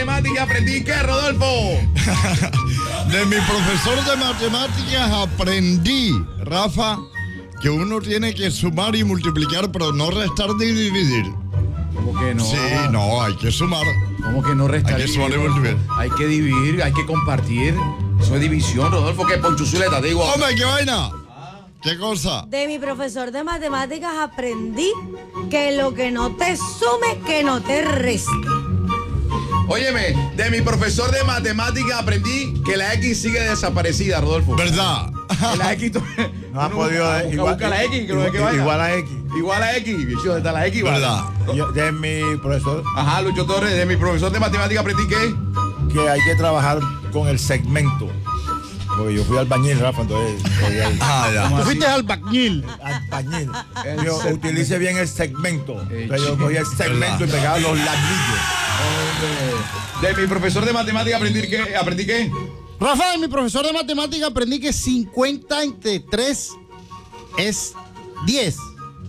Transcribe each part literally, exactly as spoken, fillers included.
matemáticas aprendí que, Rodolfo. De mi profesor de matemáticas aprendí, Rafa, que uno tiene que sumar y multiplicar, pero no restar ni dividir. ¿Cómo que no? Sí, no, hay que sumar. ¿Cómo que no restar? Hay que sumar y multiplicar. Hay que dividir, hay que compartir. Eso es división, Rodolfo, que ponchuzuleta, te digo. Hombre, qué vaina. ¿Qué cosa? De mi profesor de matemáticas aprendí que lo que no te sume, que no te reste. Óyeme, de mi profesor de matemáticas aprendí que la X sigue desaparecida, Rodolfo. ¿Verdad? Que la X... No ha podido. Busca, igual, busca la X, que no igual, es que vaya. igual a X. Igual a X, bicho, ¿dónde está la X? ¿Verdad? Yo, de mi profesor, Ajá, Lucho Torres, de mi profesor de matemáticas aprendí que... que hay que trabajar con el segmento. Porque yo fui albañil, Rafa, entonces. Ah, ya. Tú fuiste albañil. Albañil. El Yo segmento. utilice bien el segmento. Eh, Entonces yo cogía el segmento y pegaba los ladrillos. De mi profesor de matemáticas aprendí que... ¿Aprendí qué? Rafa, de mi profesor de matemáticas aprendí que cincuenta entre tres es diez.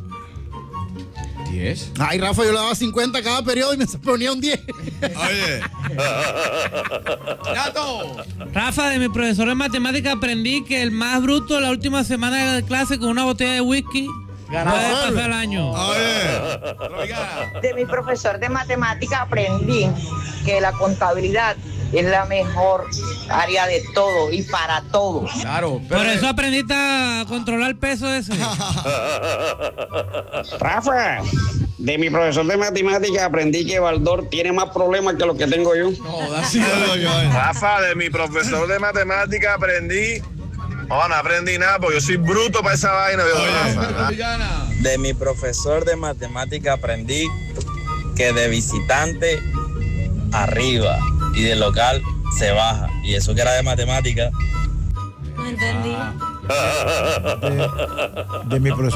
¿diez? Ay, Rafa, yo le daba cincuenta cada periodo y me ponía un diez. Oye, ¡Gato! Rafa, de mi profesor de matemáticas aprendí que el más bruto la última semana de clase con una botella de whisky puede pasar el año. oye. De mi profesor de matemática aprendí que la contabilidad es la mejor área de todo y para todo. Claro, pero... Por eso aprendiste a controlar el peso ese. Rafa, de mi profesor de matemáticas aprendí que Baldor tiene más problemas que los que tengo yo. No, así Rafa, de mi profesor de matemáticas aprendí. Oh, no aprendí nada, porque yo soy bruto para esa vaina. Rafa. De mi profesor de matemática aprendí que de visitante arriba y de local se baja. Y eso que era de matemática. No entendí. De, de mi profesor